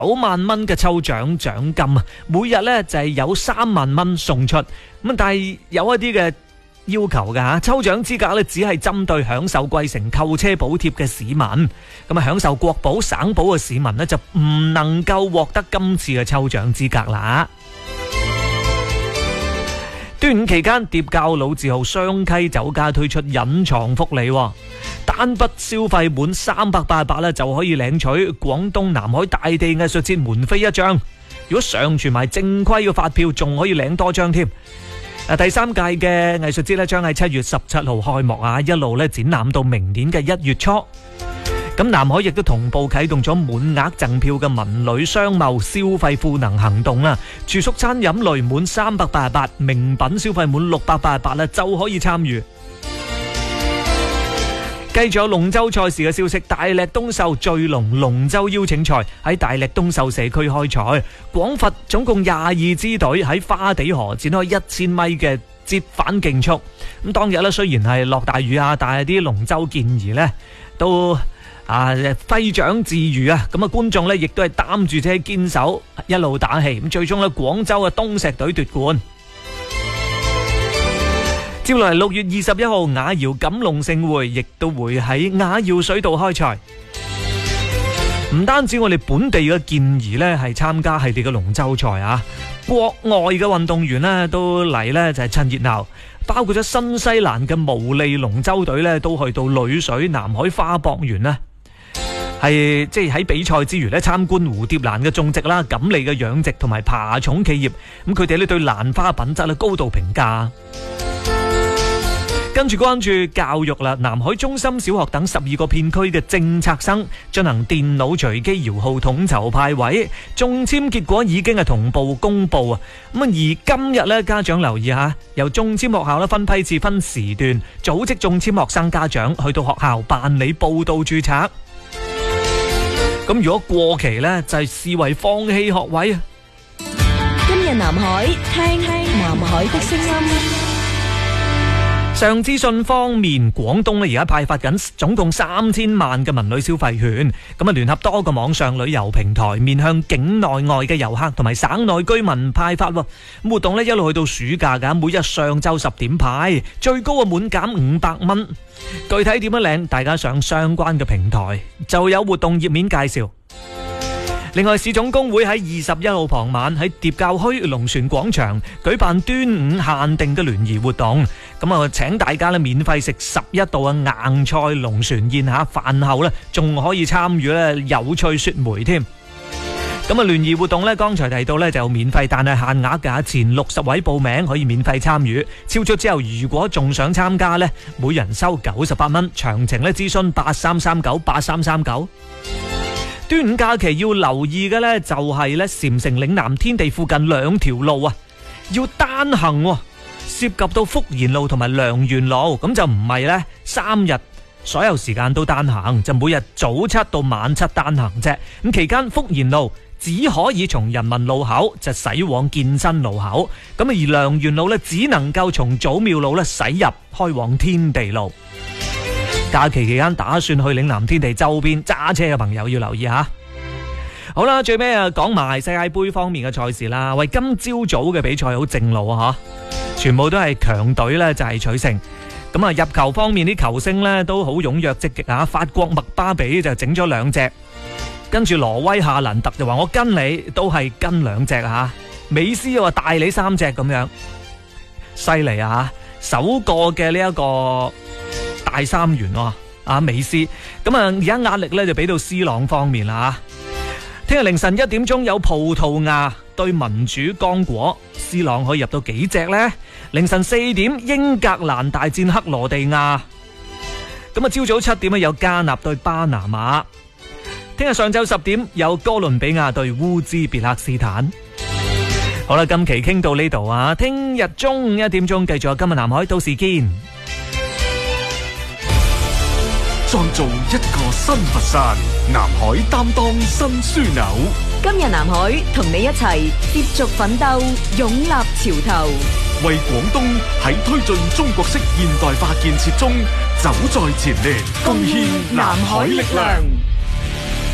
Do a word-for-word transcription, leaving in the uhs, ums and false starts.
九萬蚊嘅抽獎獎金啊！每日咧就係有三萬蚊送出，咁但係有一啲嘅要求㗎吓，抽獎資格咧只係針對享受貴城購車補貼嘅市民，咁啊享受國保、省保嘅市民咧就唔能夠獲得今次嘅抽獎資格啦。端午期間，蝶滘老字號雙溪酒家推出隱藏福利，單筆消費滿三百八十八咧就可以領取廣東南海大地藝術節門飛一張。如果上傳埋正規嘅發票，仲可以領多張添。第三屆嘅藝術節咧將喺七月十七號開幕啊，一路咧展覽到明年嘅一月初。咁南海亦都同步啟動咗滿額贈票嘅文旅商貿消費賦能行動啦，住宿餐飲類滿三百八十八，名品消費滿六百八十八啦就可以參與。繼續有龍舟賽事嘅消息，大瀝東秀醉龍龍舟邀請賽喺大瀝東秀社區開賽，廣佛總共廿二支隊喺花地河展開一千米嘅折返競速。咁當日咧雖然係落大雨啊，但係啲龍舟健兒咧都啊揮掌自如啊！咁啊觀眾咧亦都係擔住車堅守，一路打氣。咁最終咧廣州嘅東石隊奪冠。接落嚟六月二十一號，雅瑤錦龍盛會亦都會喺雅瑤水道開賽。唔單止我哋本地嘅健兒咧係參加系列嘅龍舟賽啊，國外嘅運動員咧都嚟咧就係趁熱鬧。包括咗新西蘭嘅毛利龍舟隊咧都去到女水南海花博園咧，係即係喺比賽之餘咧參觀蝴蝶蘭嘅種植啦、錦鯉嘅養殖同埋爬蟲企業。咁佢哋咧對蘭花品質咧高度評價。跟住關注教育啦，南海中心小學等十二個片區嘅政策生進行電腦隨機搖號統籌派位，中籤結果已經係同步公布啊！咁啊，而今日咧，家長留意下，由中籤學校咧分批次分時段組織中籤學生家長去到學校辦理報到註冊。咁如果過期咧，就係視為放棄學位啊！ 今日南海聽聽南海的聲音。 上資訊方面，廣東咧而家派發緊總共三千萬嘅文旅消費券，咁啊聯合多個網上旅遊平台，面向境內外嘅遊客同埋省內居民派發。咁活動咧一路去到暑假噶，每日上晝十點派，最高嘅滿減五百蚊。具體點樣領，大家上相關嘅平台就有活動頁面介紹。另外，市總工會喺二十一號傍晚喺蝶滘墟龍船廣場舉辦端午限定嘅聯誼活動，咁啊請大家咧免費食十一道嘅硬菜龍船宴吓，飯後咧仲可以參與咧有趣雪梅添。咁啊聯誼活動咧，剛才提到咧就免費，但係限額嘅，前六十位報名可以免費參與，超出之後如果仲想參加咧，每人收九十八蚊。詳情咧諮詢八三三九八三三九。端午假期要留意嘅呢，就係呢禪城嶺南天地附近兩條路啊，要單行，涉及到福賢路同埋良緣路，咁就唔係呢三日所有時間都單行，就每日早七到晚七單行啫。咁期間福賢路只可以從人民路口就駛往建新路口，咁而良緣路呢，只能夠從祖廟路呢駛入開往天地路。假期期間打算去嶺南天地周邊揸車嘅朋友要留意下。好啦，最尾啊講埋世界杯方面嘅賽事啦。喂，今朝早嘅比賽好正路啊，吓，全部都係強隊咧就係取勝。咁啊入球方面啲球星咧都好踴躍積極啊。法國麥巴比就整咗兩隻，跟住挪威夏蘭特就話我跟你都係跟兩隻啊。美斯又話帶你三隻咁樣，犀利啊！首個嘅呢一個大三元啊，啊美斯咁啊，而家壓力咧就俾到 C 朗方面啦。聽日凌晨一點鐘有葡萄牙對民主剛果 ，C 朗可以入到幾隻呢？凌晨四點英格蘭大戰克羅地亞，咁啊朝早七點有加納對巴拿馬。聽日上晝十點有哥倫比亞對烏茲別克斯坦。好啦，今期傾到呢度啊，聽日中午一點鐘繼續有今日南海，到時見。 創造一個新佛山，南海擔當新樞紐。 今日南海同你一齊接續奮鬥，勇立潮頭， 為廣東喺推進中國式現代化建設中走在前列，貢獻南海力量。